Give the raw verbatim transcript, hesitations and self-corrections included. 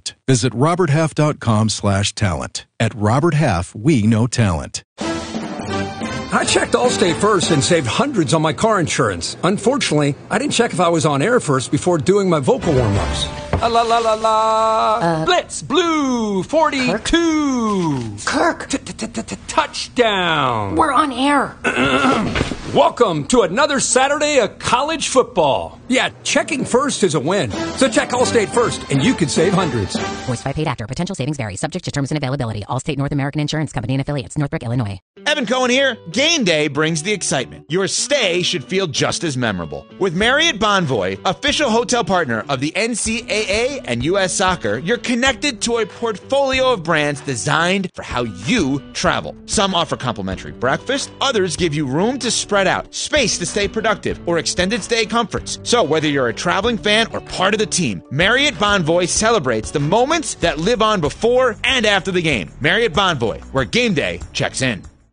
talent. Visit roberthalf.com slash talent. At Robert Half, we know talent. I checked Allstate first and saved hundreds on my car insurance. Unfortunately, I didn't check if I was on air first before doing my vocal warm-ups. La la la la la. Uh, Blitz Blue forty-two. Kirk. Touchdown. We're on air. Welcome to another Saturday of college football. Yeah, checking first is a win. So check Allstate first, and you could save hundreds. Voiced by paid actor. Potential savings vary. Subject to terms and availability. Allstate North American Insurance Company and affiliates. Northbrook, Illinois. Evan Cohen here. Game day brings the excitement. Your stay should feel just as memorable. With Marriott Bonvoy, official hotel partner of the N C double A and U S Soccer, you're connected to a portfolio of brands designed for how you travel. Some offer complimentary breakfast. Others give you room to spread out, space to stay productive, or extended stay comforts. So whether you're a traveling fan or part of the team, Marriott Bonvoy celebrates the moments that live on before and after the game. Marriott Bonvoy, where game day checks in.